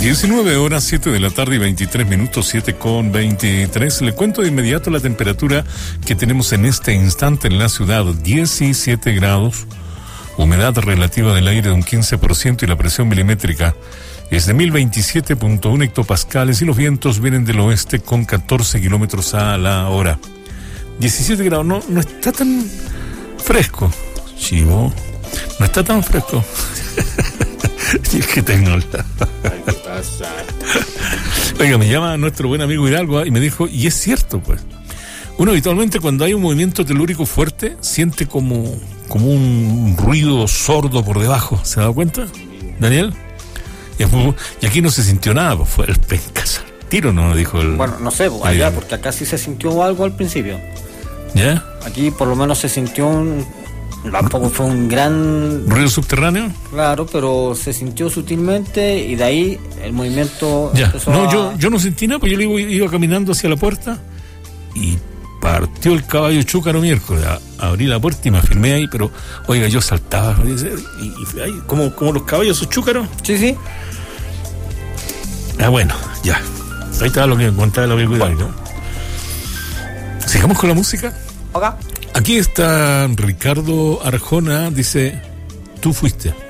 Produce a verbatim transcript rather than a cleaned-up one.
diecinueve horas, siete de la tarde y veintitrés minutos, siete con veintitrés. Le cuento de inmediato la temperatura que tenemos en este instante en la ciudad: diecisiete grados, humedad relativa del aire de un quince por ciento y la presión milimétrica es de mil veintisiete punto uno hectopascales y los vientos vienen del oeste con catorce kilómetros a la hora. diecisiete grados, no, no está tan fresco, chivo, no está tan fresco. Y es que tengo la... ¿Qué pasa? Oiga, me llama nuestro buen amigo Hidalgo y me dijo, y es cierto, pues, uno habitualmente cuando hay un movimiento telúrico fuerte siente como, como un ruido sordo por debajo. ¿Se ha dado cuenta, Daniel? Y aquí no se sintió nada, pues fue el pencas. Tiro, ¿no? Dijo el... Bueno, no sé, allá, Hidalgo. porque acá sí se sintió algo al principio. ¿Ya? Aquí por lo menos se sintió un... Tampoco fue un gran... ¿Ruido subterráneo? Claro, pero se sintió sutilmente y de ahí el movimiento Ya. empezó No, a... yo, yo no sentí nada, pues yo iba, iba caminando hacia la puerta y partió el caballo chúcaro miércoles. A- Abrí la puerta y me afirmé ahí, pero, oiga, yo saltaba. Y, y, ay, como, como los caballos esos chúcaros. Sí, sí. Ah, bueno, ya. Ahí está lo que contaba el amigo Hidalgo. Sigamos con la música. Acá. Aquí está Ricardo Arjona, dice, tú fuiste.